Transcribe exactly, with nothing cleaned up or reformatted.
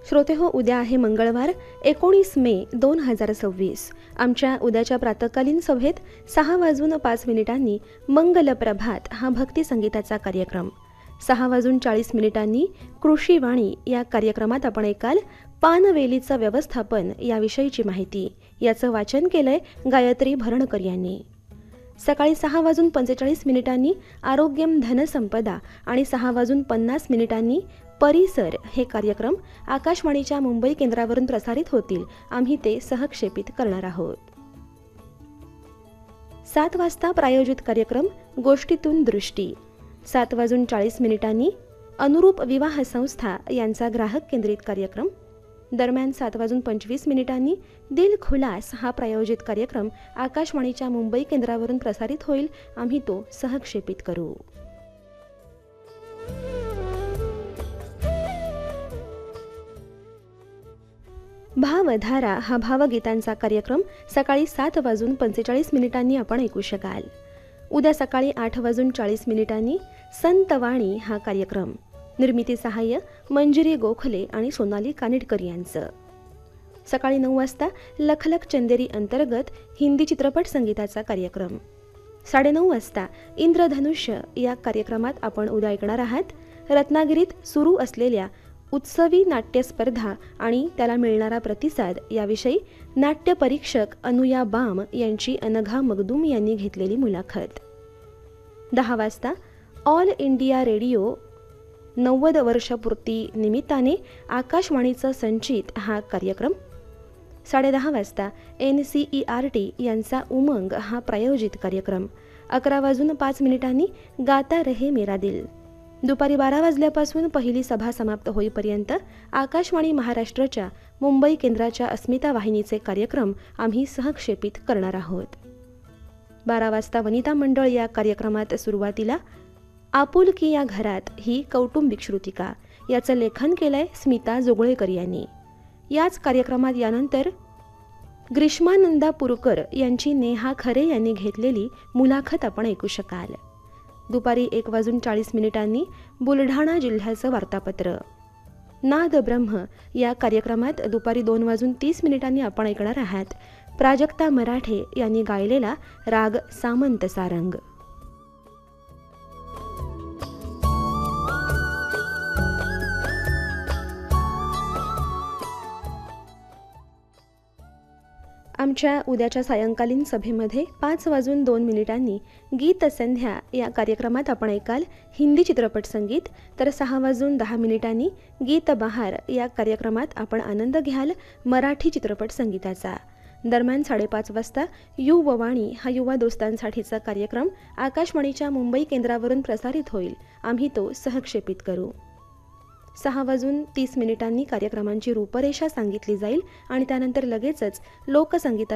श्रोते हो, उद्या आहे मंगळवार एकोणीस मे दोन हजार सव्वीस. आमच्या उद्याच्या प्रातकालीन सभेत सहा वाजून पाच मिनिटांनी मंगल प्रभात हा भक्ती संगीताचा कार्यक्रम, सहा वाजून चाळीस मिनिटांनी कृषीवाणी या कार्यक्रमात आपण ऐकाल पानवेलीचं व्यवस्थापन याविषयीची माहिती. याचं वाचन केलंय गायत्री भरणकर यांनी. सकाळी सहा वाजून पंचेचाळीस मिनिटांनी आरोग्यम धनसंपदा आणि सहा वाजून पन्नास मिनिटांनी परिसर हे कार्यक्रम आकाशवाणीच्या मुंबई केंद्रावरून प्रसारित होतील. आम्ही ते सहक्षेपित करणार आहोत. सात वाजता प्रायोजित कार्यक्रम गोष्टीतून दृष्टी, सात वाजून चाळीस मिनिटांनी अनुरूप विवाह संस्था यांचा ग्राहक केंद्रित कार्यक्रम. दरम्यान सात वाजून पंचवीस मिनिटांनी दिल खुलास हा प्रायोजित कार्यक्रम आकाशवाणीच्या मुंबई केंद्रावरून प्रसारित होईल. आम्ही तो सहक्षेपित करू. भावधारा हा भावगीतांचा कार्यक्रम सकाळी सात वाजून पंचेचाळीस मिनिटांनी आपण ऐकू शकाल. उद्या सकाळी आठ वाजून चाळीस मिनिटांनी संतवाणी हा कार्यक्रम, निर्मिती सहाय्य मंजिरी गोखले आणि सोनाली कानिटकर यांचं. सकाळी नऊ वाजता लखलख चंदेरी अंतर्गत हिंदी चित्रपट संगीताचा कार्यक्रम. साडेनऊ वाजता इंद्रधनुष्य या कार्यक्रमात आपण उद्या ऐकणार आहात रत्नागिरीत सुरू असलेल्या उत्सवी नाट्य स्पर्धा आणि त्याला मिळणारा प्रतिसाद याविषयी नाट्य परीक्षक अनुया बाम यांची अनघा मगदूम यांनी घेतलेली मुलाखत. दहा वाजता ऑल इंडिया रेडिओ नव्वद वर्षपूर्ती निमित्ताने आकाशवाणीचं संचित हा कार्यक्रम. साडेदहा वाजता N C E R T यांचा उमंग हा प्रायोजित कार्यक्रम. अकरा वाजून पाच मिनिटांनी गाता रहे मेरा दिल. दुपारी बारा वाजल्यापासून पहिली सभा समाप्त होईपर्यंत आकाशवाणी महाराष्ट्राच्या मुंबई केंद्राच्या अस्मिता वाहिनीचे कार्यक्रम आम्ही सहक्षेपित करणार आहोत. बारा वाजता वनिता मंडळ या कार्यक्रमात सुरुवातीला आपुलकी या घरात ही कौटुंबिक श्रुतिका याचं लेखन केलंय स्मिता जोगळेकर यांनी. याच कार्यक्रमात यानंतर ग्रीष्मानंदा पुरकर यांची नेहा खरे यांनी घेतलेली मुलाखत आपण ऐकू शकाल. दुपारी एक वाजून चाळीस मिनिटांनी बुलढाणा जिल्ह्याचं वार्तापत्र. नाद ब्रह्म या कार्यक्रमात दुपारी दोन वाजून तीस मिनिटांनी आपण ऐकणार आहात प्राजक्ता मराठे यांनी गायलेला राग सामंत सारंग. आमच्या उद्याच्या सायंकालीन सभेमध्ये पाच वाजून दोन मिनिटांनी गीत संध्या या कार्यक्रमात आपण ऐकाल हिंदी चित्रपट संगीत, तर सहा वाजून दहा मिनिटांनी गीत बहार या कार्यक्रमात आपण आनंद घ्याल मराठी चित्रपट संगीताचा. दरम्यान साडेपाच वाजता युववाणी हा युवा दोस्तांसाठीचा कार्यक्रम आकाशवाणीच्या मुंबई केंद्रावरून प्रसारित होईल. आम्ही तो सहक्षेपित करू. सहा वाजून तीस मिनिटांनी कार्यक्रमांची रूपरेषा सांगितली जाईल आणि त्यानंतर लगेचच लोकसंगीता